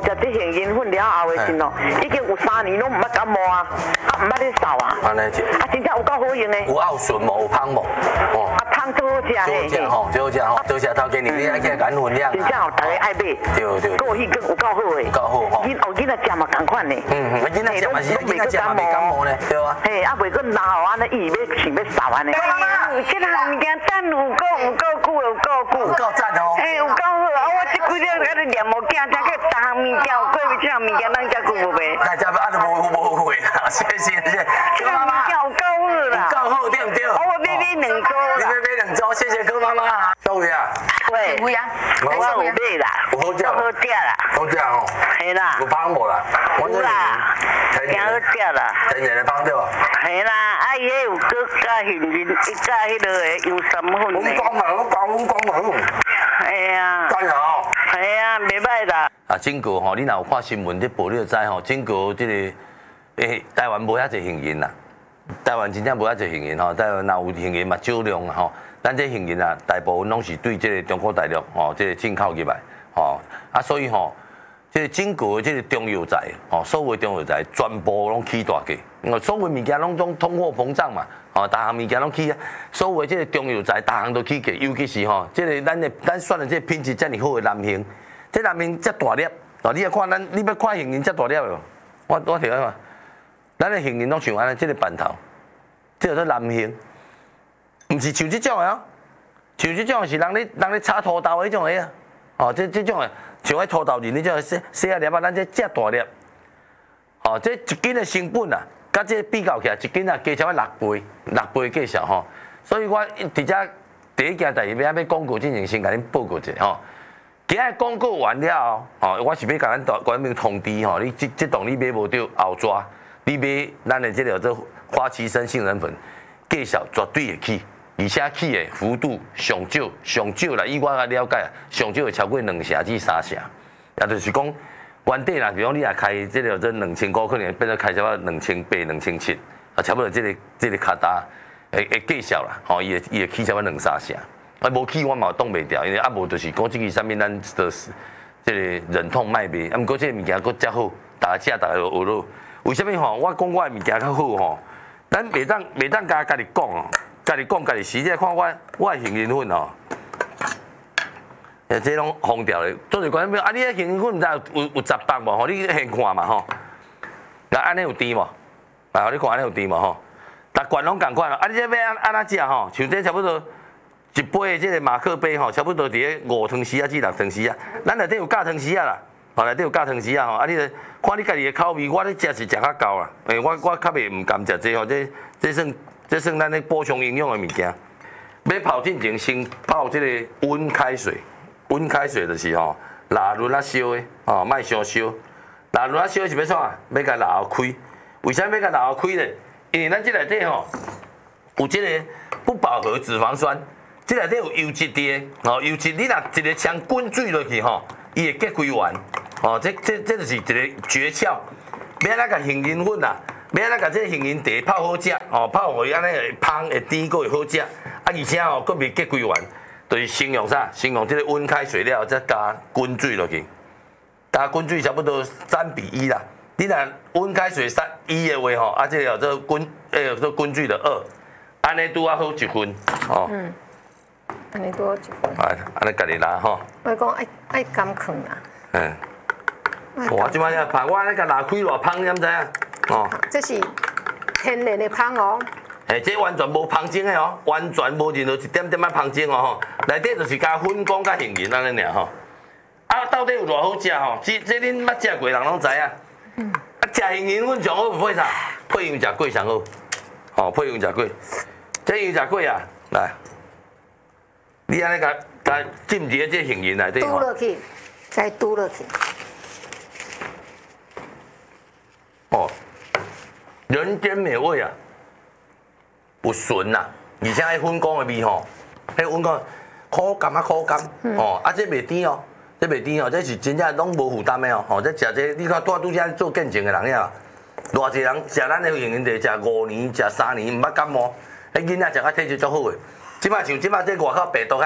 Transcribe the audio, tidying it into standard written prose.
食这杏仁粉了后的时候，已经有3年拢唔捌感冒啊，唔捌咧扫啊。 安尼， 真正有够好用的。 有拗顺无？有香无？哦。 汤最好食嘿。 最好食吼，最好食吼，多谢头家你爱去赶分量。 真正哦，大家爱买。 对。 个迄个有够好诶。 有够好吼。 囡仔食嘛同款呢。 囡仔食嘛是，囡仔食嘛袂感冒呢，对啊。 嘿，啊袂过老安尼伊要想要扫安尼。妈妈，这个物件等有够久，有够赞哦。 嘿，有够好啊！我这几日喺度念无惊，才去逐项物件有过这项物件，咱才久无卖。 大家啊，都无会啦，谢。 这个物件有够好啦。 有够好，对唔对？ 我要买2组啦。 你要买2组，谢谢柯妈妈。小伟啊。 喂。 有呀。 我有买啦。 有好食。 好食啦。 好食吼。 系啦。 有芳无啦？ 有啦。挺好食啦。 天然的芳对吧？ 系啦，啊伊迄有搁加杏仁，伊加迄个油参粉的。 我讲。 系啊。 加油。 系啊，袂歹啦。 啊，真个吼，你若有看新闻伫报，你就知吼，真个即个台湾无遐济杏仁啦。台湾真正无遐济杏仁吼，台湾若有杏仁嘛少量吼。咱这杏仁啊，大部分拢是对即个中国大陆吼，即个进口入来吼。啊，所以吼，即个真个即个中药材吼，所有中药材全部拢起大价。所有物件拢通货膨胀嘛，吼，逐项物件拢起啊。所有即个中药材，逐项都起价，尤其是吼，即个咱选的这品质遮尔好的南杏，这南杏遮大粒，哦，你要看你要看杏仁遮大粒哦。我摕来看，咱的杏仁拢像安尼，这个板头，这叫做南杏，唔是像这种的哦，像这种是人咧炒土豆迄种的啊，哦，这种的像迄土豆仁，你种细啊粒啊，咱这遮大粒，哦，这一斤的成本啊。甲这比较起来，一斤啊加超6倍计数吼。所以我伫遮第一件代志要广告之前，先甲恁报告一下吼。今日广告完了后，我是要甲咱官兵通知吼，你这档你买无到后抓，你买咱的这个做花旗参杏仁粉，计数绝对会起，而且起的幅度上少啦，以我个了解啊，上少会超过2成至3成，也就是讲。原底啦，比如你若开这个这2500，可能变做开差不多2800、2700，啊，差不多这个卡达会计数啦，吼，伊会起差不多2、3成，啊，无起我嘛挡袂掉，因为啊无就是讲这个啥物咱就是这个忍痛卖卖，啊，毋过这个物件佫遮好，大家食大家就学咯。为什么吼？我讲我的物件较好吼，咱袂当家己讲哦，家己实际看我的杏仁粉哦。这拢封掉咧，做者讲咩？啊，你迄杏仁粉毋知有10包无？吼，你现看嘛吼。那安尼有甜无？啊，你看安尼有甜无吼？逐罐拢共款啊！你这要安怎食吼？像这差不多一杯的这个马克杯吼，差不多伫咧5汤匙啊至6汤匙啊。咱内底有加汤匙啊啦，吼内底有加汤匙啊吼。啊，你看你家己的口味，我咧食是食较够啦。我较袂唔甘食这吼，这算咱咧补充营养的物件。要泡进前先泡这个温开水。温开水就是吼，蜡轮啊烧的，吼，莫伤烧。蜡轮啊烧是要创啊？要甲蜡喉开。为啥要甲蜡喉开咧？因为咱这内底吼有这个不饱和脂肪酸，这内底有油脂伫的，吼，油脂你若一个枪滚水落去吼，伊会结规完，吼，这就是一个诀窍。要安怎甲杏仁粉啊？要安怎甲这个杏仁茶泡好食，吼，泡互伊安尼会芳会甜，佫会好食，啊，而且吼佫袂结规完。就是先用啥？先用这个温开水了，再加滚水落去，加滚水差不多3:1啦。你若温开水1的话吼，啊，这个做做滚水的2，安尼拄啊好1分，吼。 安尼多1分。 啊，安尼家己拿吼。 我讲爱甘放啦。 我即摆要芳，我安尼甲拿开偌芳，你知影？哦。 这是天然的芳哦。 这完全无芳精的哦，完全无任何一点点仔芳精哦吼，内底就是加粉果甲杏仁安尼尔吼。啊，到底有偌好食吼？这恁捌食过人拢知影。啊，食杏仁粉上好配啥？配油炸粿上好。吼，配油炸粿。这油炸粿啊，来，你安尼甲浸伫这杏仁内底吼。 嘟落去，再嘟落去。 哦，人间美味啊！有纯呐，而且迄粉果的味吼，迄粉果苦甘啊苦甘，哦，啊这袂甜哦，这袂甜哦，这是真正拢无负担的哦，吼，这食这你看拄则做见证的人呀，偌济人食咱的杏仁茶，食5年、食3年，毋捌感冒，迄囡仔食啊体质足好的，即摆像即摆这外口病毒遐